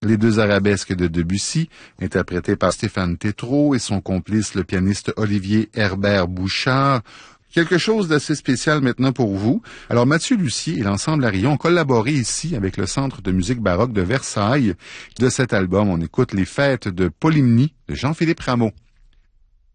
Les deux arabesques de Debussy, interprétées par Stéphane Tétrault et son complice le pianiste Olivier Herbert Bouchard. Quelque chose d'assez spécial maintenant pour vous. Alors Mathieu Lussier et l'ensemble Arillon ont collaboré ici avec le Centre de musique baroque de Versailles. De cet album, on écoute les fêtes de Polymnie de Jean-Philippe Rameau.